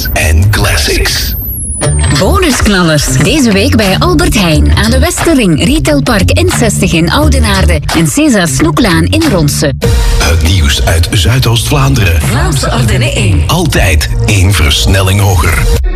en classics. Bonusknallers. Deze week bij Albert Heijn aan de Westerring, Retailpark N60 in Oudenaarde en César Snoeklaan in Ronsen. Het nieuws uit Zuidoost-Vlaanderen. Vlaamse Ardennen 1. Altijd 1 versnelling hoger.